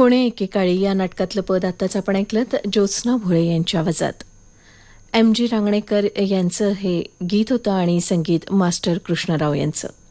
कोणे एकेकाळी या नाटकातलं पद आत्ताच आपण ऐकलं तर ज्योत्स्ना भोळे यांच्या आवाजात. एम जी रांगणेकर यांचं हे गीत होतं आणि संगीत मास्टर कृष्णराव यांचं.